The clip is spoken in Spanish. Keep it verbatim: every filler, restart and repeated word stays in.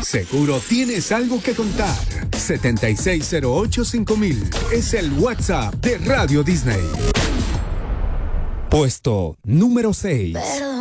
Seguro tienes algo que contar. siete seis cero ocho cinco mil es el WhatsApp de Radio Disney. Puesto número seis. Pero